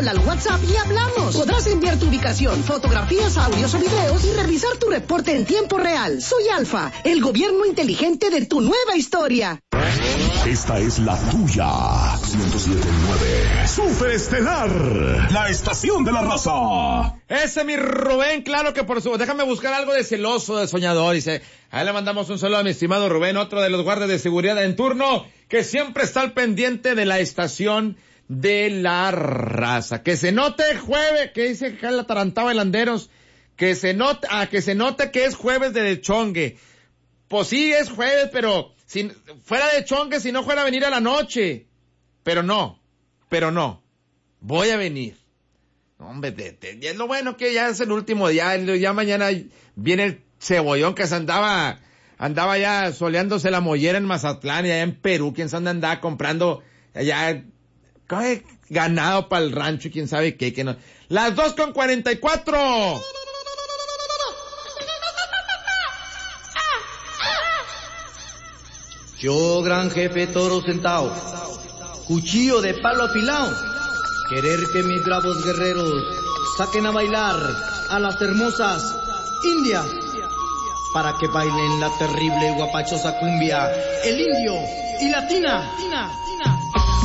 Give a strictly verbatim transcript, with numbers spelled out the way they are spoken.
Hola al WhatsApp y hablamos. Podrás enviar tu ubicación, fotografías, audios o videos y revisar tu reporte en tiempo real. Soy Alfa, el gobierno inteligente de tu nueva historia. Esta es la tuya. ciento siete punto nueve. Superestelar. La estación de la raza. Ese mi Rubén, claro que por su... Déjame buscar algo de celoso, de soñador. Dice, ahí le mandamos un saludo a mi estimado Rubén, otro de los guardias de seguridad en turno, que siempre está al pendiente de la estación de la raza. Que se note jueves, que dice que el atarantado de Landeros, que se note, ah, que se note que es jueves de chongue. Pues sí, es jueves, pero si fuera de chongue, si no fuera a venir a la noche. Pero no, pero no. Voy a venir. Hombre, te, te, es lo bueno que ya es el último día, ya mañana viene el cebollón que se andaba, andaba ya soleándose la mollera en Mazatlán y allá en Perú, quién sabe andaba comprando allá ganado para el rancho, quién sabe qué, que no. Las dos con cuarenta y cuatro. Yo, gran jefe toro sentado, cuchillo de palo afilado, querer que mis bravos guerreros saquen a bailar a las hermosas indias, para que bailen la terrible y guapachosa cumbia, el indio y la tina, tina, tina.